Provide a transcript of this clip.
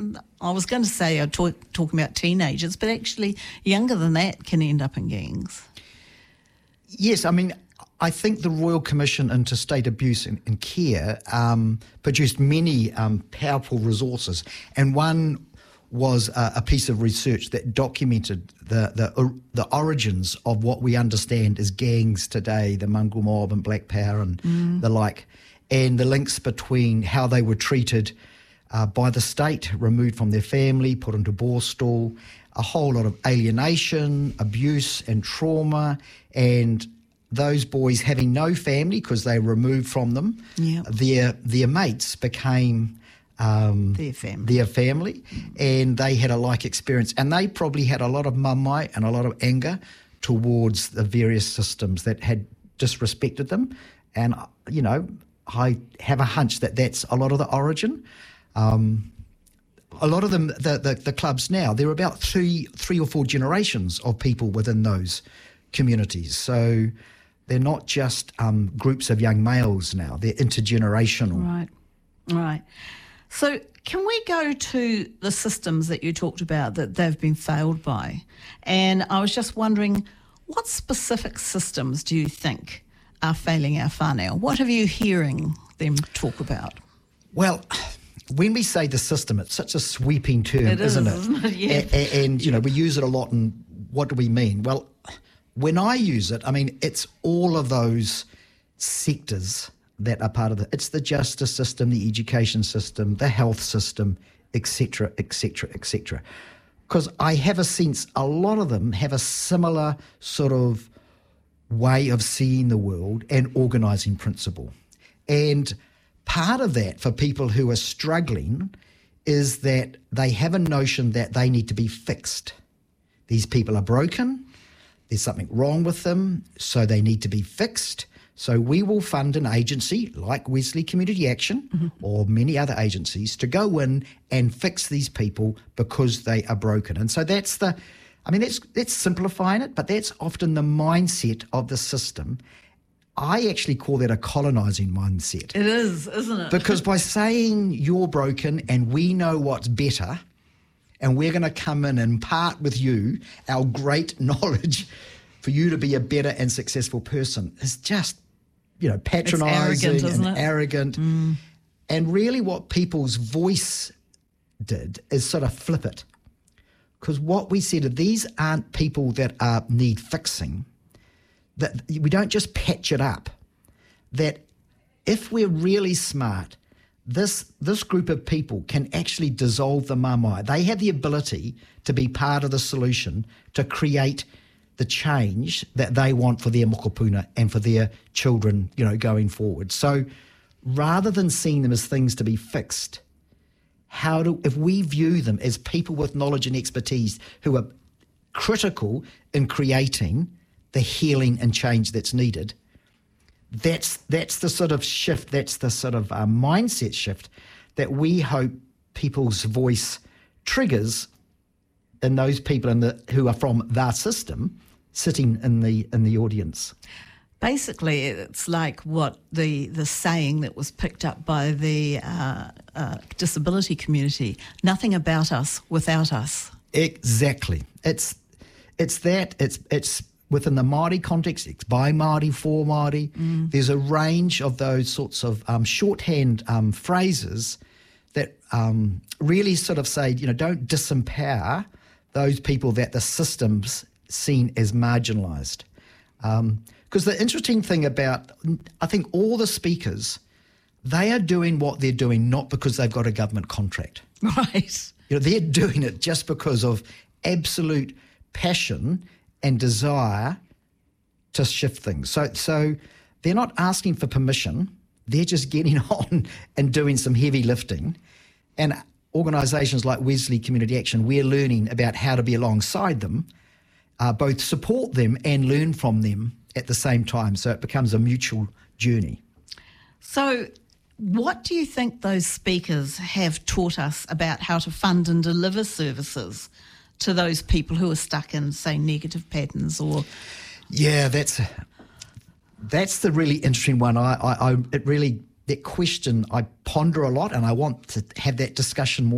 I was going to say talking about teenagers, but actually younger than that can end up in gangs. Yes, I mean, I think the Royal Commission into State Abuse and Care produced many powerful resources, and one was a piece of research that documented the origins of what we understand as gangs today, the mongrel mob and black power and the like, and the links between how they were treated by the state, removed from their family, put into Borstal, a whole lot of alienation, abuse and trauma, and those boys having no family because they were removed from them. Yep. Their mates became their family, and they had a like experience, and they probably had a lot of mumai and a lot of anger towards the various systems that had disrespected them. And I have a hunch that that's a lot of the origin. A lot of them, the clubs now, there are about three or four generations of people within those communities. So they're not just groups of young males now, they're intergenerational. Right. So can we go to the systems that you talked about that they've been failed by? And I was just wondering, what specific systems do you think are failing our whānau? What are you hearing them talk about? Well, when we say the system, it's such a sweeping term, isn't it? Yeah. And we use it a lot, and what do we mean? Well, when I use it, I mean, it's all of those sectors that are part of it. It's the justice system, the education system, the health system, etc., etc., etc. Because I have a sense a lot of them have a similar sort of way of seeing the world and organising principle. And part of that for people who are struggling is that they have a notion that they need to be fixed. These people are broken, there's something wrong with them, so they need to be fixed. So we will fund an agency like Wesley Community Action or many other agencies to go in and fix these people because they are broken. And so that's simplifying it, but that's often the mindset of the system. I actually call that a colonising mindset. It is, isn't it? Because by saying you're broken and we know what's better and we're going to come in and impart with you our great knowledge for you to be a better and successful person is just, patronising and arrogant. And really what people's voice did is sort of flip it. Because what we said, these aren't people that need fixing, that we don't just patch it up, that if we're really smart, this group of people can actually dissolve the mamae. They have the ability to be part of the solution to create the change that they want for their mokopuna and for their children, going forward. So rather than seeing them as things to be fixed, if we view them as people with knowledge and expertise who are critical in creating the healing and change that's needed, that's the sort of shift, that's the sort of mindset shift that we hope people's voice triggers in those people who are from the system sitting in the audience. Basically, it's like what the saying that was picked up by the disability community: nothing about us without us. Exactly. It's that. It's within the Māori context. It's by Māori, for Māori. There's a range of those sorts of shorthand phrases that really sort of say, don't disempower those people that the system's seen as marginalised. Because the interesting thing about, I think all the speakers, they are doing what they're doing not because they've got a government contract. Right. They're doing it just because of absolute passion and desire to shift things. So they're not asking for permission. They're just getting on and doing some heavy lifting. And organisations like Wesley Community Action, we're learning about how to be alongside them, both support them and learn from them at the same time, so it becomes a mutual journey. So what do you think those speakers have taught us about how to fund and deliver services to those people who are stuck in, say, negative patterns or... Yeah, that's the really interesting one. That question I ponder a lot, and I want to have that discussion more